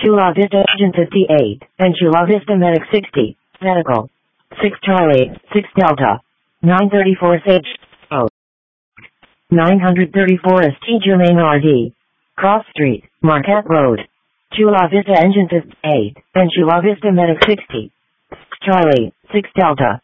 Chula Vista Engine 58, and Chula Vista Medic 60, Medical. 6 Charlie, 6 Delta. 934 Sage. Oh. 934 ST Germain RD. Cross Street, Marquette Road. Chula Vista Engine 58, and Chula Vista Medic 60. Charlie, 6 Delta.